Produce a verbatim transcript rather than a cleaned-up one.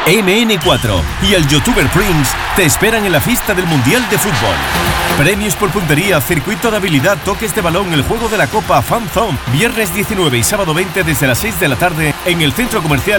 eme ene cuatro y el youtuber Prince te esperan en la fiesta del Mundial de Fútbol. Premios por puntería, circuito de habilidad, toques de balón, el juego de la Copa, Fan Zone. Viernes diecinueve y sábado veinte desde las seis de la tarde en el Centro Comercial